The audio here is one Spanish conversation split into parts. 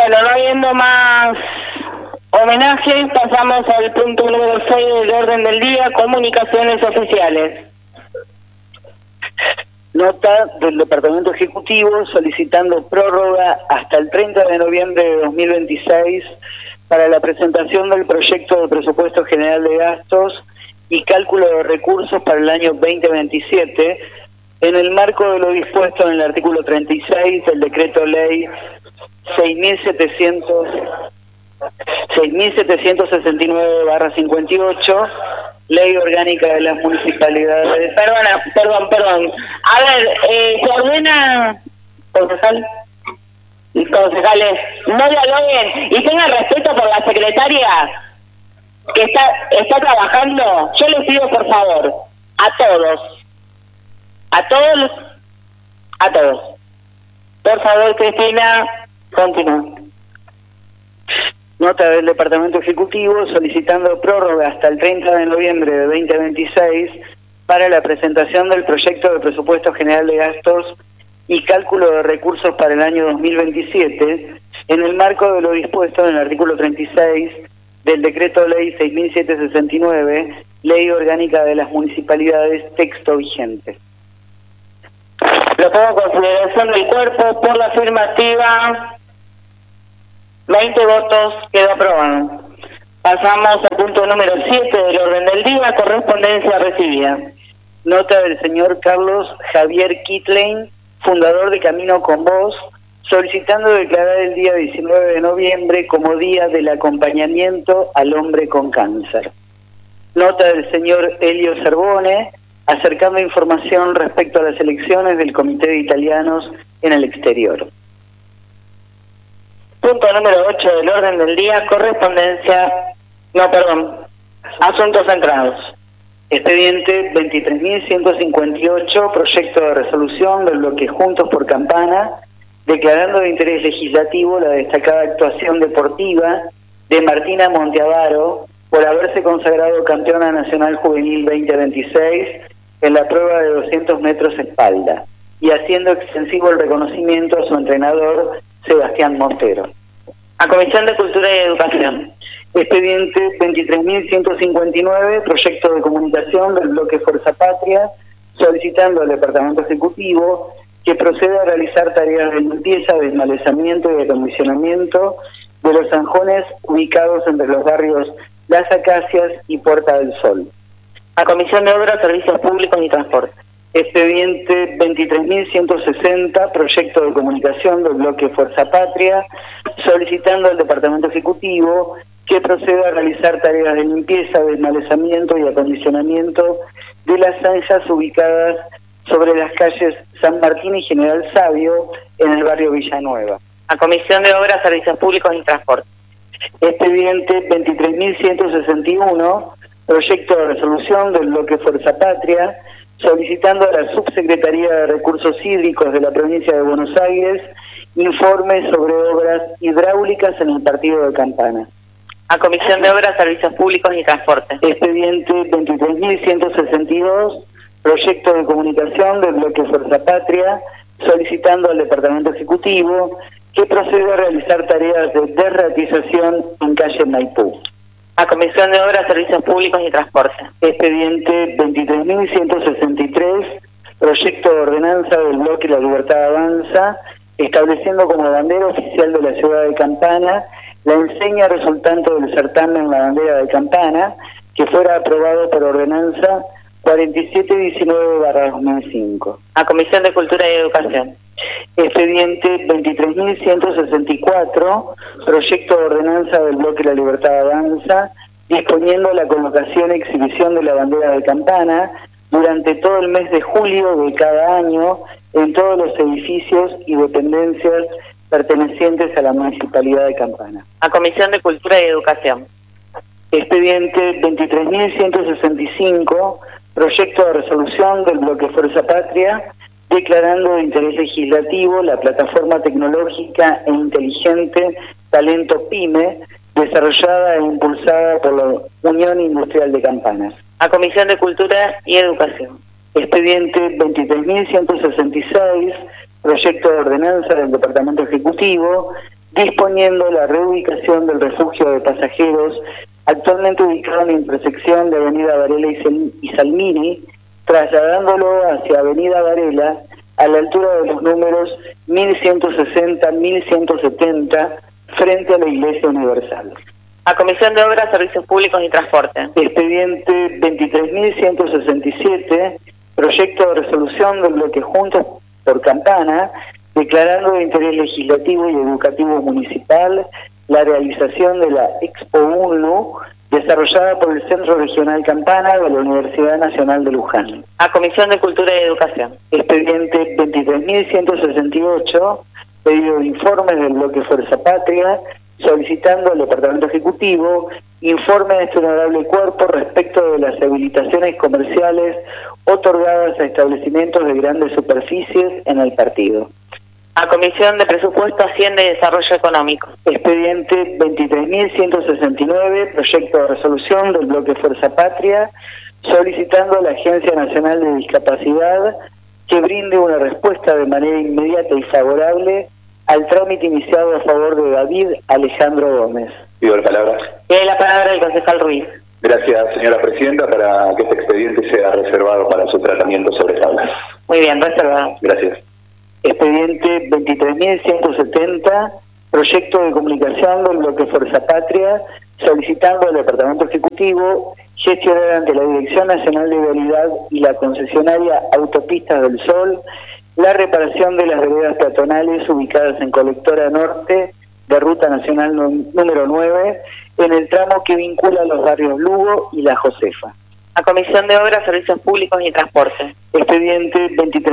Bueno, no habiendo más homenajes, pasamos al punto número 6 del orden del día, comunicaciones oficiales. Nota del Departamento Ejecutivo solicitando prórroga hasta el 30 de noviembre de 2026 para la presentación del proyecto de presupuesto general de gastos y cálculo de recursos para el año 2027 en el marco de lo dispuesto en el artículo 36 del decreto ley 6.769/58, Ley Orgánica de las Municipalidades. Perdón. A ver, se ordena, concejal y concejales, no dialoguen y tengan respeto por la secretaria que está trabajando. Yo les pido, por favor, a todos, por favor, Cristina, continúa. Nota del Departamento Ejecutivo solicitando prórroga hasta el 30 de noviembre de 2026 para la presentación del proyecto de presupuesto general de gastos y cálculo de recursos para el año 2027 en el marco de lo dispuesto en el artículo 36 del decreto ley 6.769, Ley Orgánica de las Municipalidades, texto vigente. Lo pongo a consideración del cuerpo. Por la afirmativa, 20 votos, quedó aprobado. Pasamos al punto número 7 del orden del día, correspondencia recibida. Nota del señor Carlos Javier Kitlein, fundador de Camino con Vos, solicitando declarar el día 19 de noviembre como Día del Acompañamiento al Hombre con Cáncer. Nota del señor Elio Cervone, acercando información respecto a las elecciones del Comité de Italianos en el exterior. Punto número 8 del orden del día, asuntos centrados. Expediente 23.158, proyecto de resolución del bloque Juntos por Campana, declarando de interés legislativo la destacada actuación deportiva de Martina Monteavaro por haberse consagrado campeona nacional juvenil 2026 en la prueba de 200 metros espalda y haciendo extensivo el reconocimiento a su entrenador Sebastián Montero. A Comisión de Cultura y Educación. Expediente 23.159, proyecto de comunicación del bloque Fuerza Patria, solicitando al Departamento Ejecutivo que proceda a realizar tareas de limpieza, desmalezamiento y acondicionamiento de los zanjones ubicados entre los barrios Las Acacias y Puerta del Sol. A Comisión de Obras, Servicios Públicos y Transporte. Expediente 23.160, proyecto de comunicación del bloque Fuerza Patria, solicitando al Departamento Ejecutivo que proceda a realizar tareas de limpieza, desmalezamiento y acondicionamiento de las zanjas ubicadas sobre las calles San Martín y General Sabio en el barrio Villanueva. A Comisión de Obras, Servicios Públicos y Transporte. Expediente 23.161, proyecto de resolución del bloque Fuerza Patria, solicitando a la Subsecretaría de Recursos Hídricos de la Provincia de Buenos Aires informe sobre obras hidráulicas en el partido de Campana. A Comisión de Obras, Servicios Públicos y Transporte. Expediente 23.162, proyecto de comunicación del bloque Fuerza Patria, solicitando al Departamento Ejecutivo que proceda a realizar tareas de derratización en calle Maipú. A Comisión de Obras, Servicios Públicos y Transporte. Expediente 23.163, proyecto de ordenanza del bloque La Libertad Avanza, estableciendo como bandera oficial de la ciudad de Campana la enseña resultante del certamen La Bandera de Campana, que fuera aprobado por ordenanza 4719/2005. A Comisión de Cultura y Educación. Expediente 23.164, proyecto de ordenanza del bloque La Libertad Avanza, disponiendo la colocación y exhibición de la bandera de Campana durante todo el mes de julio de cada año en todos los edificios y dependencias pertenecientes a la Municipalidad de Campana. A Comisión de Cultura y Educación. Expediente 23.165, proyecto de resolución del bloque Fuerza Patria, declarando de interés legislativo la plataforma tecnológica e inteligente Talento PYME, desarrollada e impulsada por la Unión Industrial de Campanas. A Comisión de Cultura y Educación. Expediente 23.166, proyecto de ordenanza del Departamento Ejecutivo, disponiendo la reubicación del refugio de pasajeros actualmente ubicado en la intersección de Avenida Varela y Salmini, trasladándolo hacia Avenida Varela a la altura de los números 1160-1170 frente a la Iglesia Universal. A Comisión de Obras, Servicios Públicos y Transporte. Expediente 23.167, proyecto de resolución del bloque Juntos por Campana, declarando de interés legislativo y educativo municipal la realización de la Expo UNLU desarrollada por el Centro Regional Campana de la Universidad Nacional de Luján. A Comisión de Cultura y Educación. Expediente 23.168, pedido de informes del bloque Fuerza Patria, solicitando al Departamento Ejecutivo informe de este honorable cuerpo respecto de las habilitaciones comerciales otorgadas a establecimientos de grandes superficies en el partido. A Comisión de Presupuesto, Hacienda y Desarrollo Económico. Expediente 23.169, proyecto de resolución del bloque Fuerza Patria, solicitando a la Agencia Nacional de Discapacidad que brinde una respuesta de manera inmediata y favorable al trámite iniciado a favor de David Alejandro Gómez. Pido la palabra. Tiene la palabra el concejal Ruiz. Gracias, señora presidenta, para que este expediente sea reservado para su tratamiento sobre tablas. Muy bien, reservado. Gracias. Expediente 23.170, proyecto de comunicación del bloque Fuerza Patria, solicitando al Departamento Ejecutivo gestionar ante la Dirección Nacional de Vialidad y la concesionaria Autopistas del Sol la reparación de las veredas peatonales ubicadas en Colectora Norte de Ruta Nacional número 9, en el tramo que vincula los barrios Lugo y La Josefa. A Comisión de Obras, Servicios Públicos y Transporte. Expediente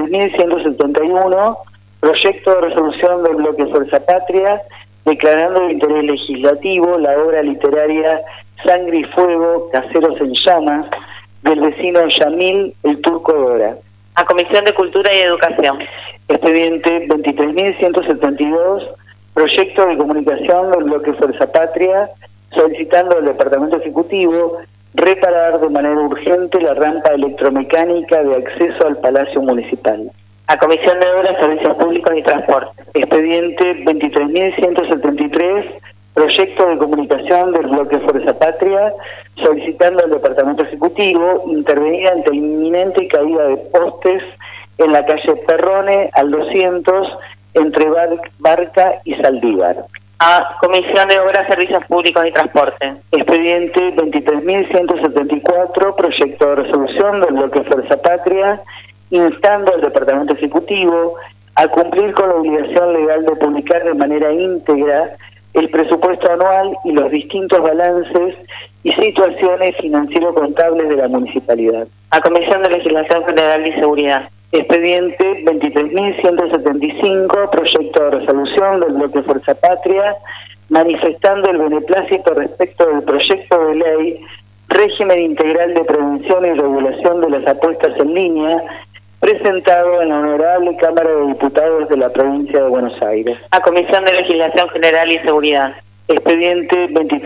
23.171, proyecto de resolución del bloque Fuerza Patria, declarando de interés legislativo la obra literaria Sangre y Fuego, Caseros en Llamas, del vecino Yamil el Turco Dora. A Comisión de Cultura y Educación. Expediente 23.172, proyecto de comunicación del bloque Fuerza Patria, solicitando al Departamento Ejecutivo reparar de manera urgente la rampa electromecánica de acceso al Palacio Municipal. A Comisión de Obras, Servicios Públicos y Transporte. Expediente 23.173, proyecto de comunicación del bloque Fuerza Patria, solicitando al Departamento Ejecutivo intervenir ante la inminente caída de postes en la calle Perrone al 200 entre Barca y Saldívar. A Comisión de Obras, Servicios Públicos y Transporte. Expediente 23.174, proyecto de resolución del bloque Fuerza Patria, instando al Departamento Ejecutivo a cumplir con la obligación legal de publicar de manera íntegra el presupuesto anual y los distintos balances y situaciones financiero-contables de la municipalidad. A Comisión de Legislación General y Seguridad. Expediente 23.175, proyecto de resolución del bloque Fuerza Patria, manifestando el beneplácito respecto del proyecto de ley Régimen Integral de Prevención y Regulación de las Apuestas en Línea, presentado en la Honorable Cámara de Diputados de la Provincia de Buenos Aires. A Comisión de Legislación General y Seguridad. Expediente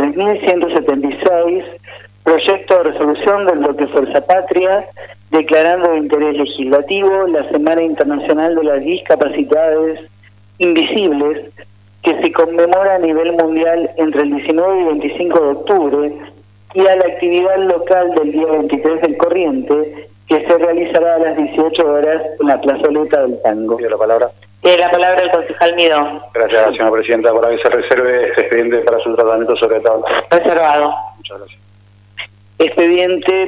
23.176, proyecto de resolución del bloque Fuerza Patria, declarando de interés legislativo la Semana Internacional de las Discapacidades Invisibles, que se conmemora a nivel mundial entre el 19 y 25 de octubre, y a la actividad local del día 23 del corriente, que se realizará a las 18 horas en la plazoleta del Tango. Pido la palabra. Tiene la palabra el concejal Midó. Gracias, señora presidenta, para que se reserve este expediente para su tratamiento sobre tablas. Reservado. Muchas gracias. Expediente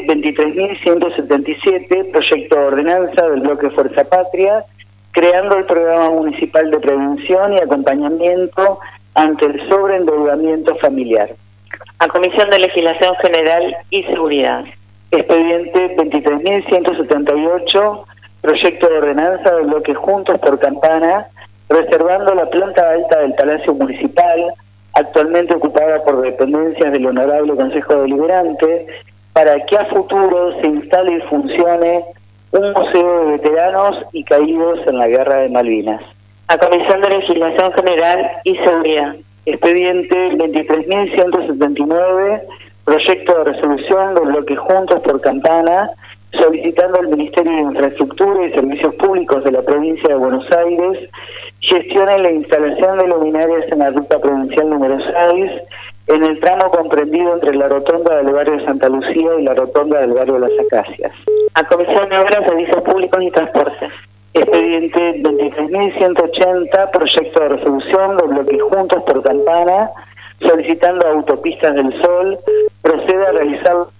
23.177, proyecto de ordenanza del bloque Fuerza Patria, creando el programa municipal de prevención y acompañamiento ante el sobreendeudamiento familiar. A Comisión de Legislación General y Seguridad. Expediente 23.178, proyecto de ordenanza del bloque Juntos por Campana, reservando la planta alta del Palacio Municipal, actualmente ocupada por dependencias del Honorable Consejo Deliberante, para que a futuro se instale y funcione un museo de veteranos y caídos en la Guerra de Malvinas. A Comisión de Legislación General y Seguridad. Expediente 23.179, proyecto de resolución del bloque Juntos por Campana, solicitando al Ministerio de Infraestructura y Servicios Públicos de la provincia de Buenos Aires gestione la instalación de luminarias en la ruta provincial número 6, en el tramo comprendido entre la rotonda del barrio de Santa Lucía y la rotonda del barrio de Las Acacias. A Comisión de Obras, Servicios Públicos y Transportes. Expediente 23.180, proyecto de resolución de bloque Juntos por Campana, solicitando a Autopistas del Sol proceda a realizar